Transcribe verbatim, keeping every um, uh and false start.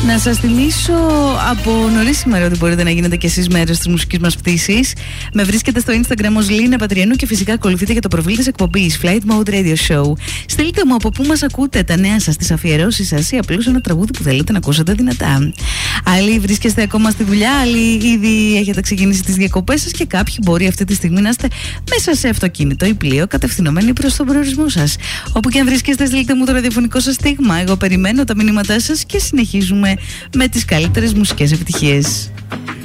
Να σας θυμίσω από νωρίς σήμερα ότι μπορείτε να γίνετε κι εσείς μέρος της μουσικής μας πτήσης. Με βρίσκετε στο Instagram ως Λίνα Πατριανού και φυσικά ακολουθείτε και το προφίλ της εκπομπής Flight Mode Radio Show. Στείλτε μου από πού μας ακούτε, τα νέα σας, τις αφιερώσεις σας ή απλώς ένα τραγούδι που θέλετε να ακούσετε δυνατά. Άλλοι βρίσκεστε ακόμα στη δουλειά, άλλοι ήδη έχετε ξεκινήσει τις διακοπές σας και κάποιοι μπορεί αυτή τη στιγμή να είστε μέσα σε αυτοκίνητο ή πλοίο κατευθυνωμένοι προς τον προορισμό σας. Όπου και αν βρίσκεστε, στείλτε μου το ραδιοφωνικό σας στίγμα. Εγώ περιμένω τα μηνύματά σας και συνεχίζουμε με τις καλύτερες μουσικές επιτυχίες.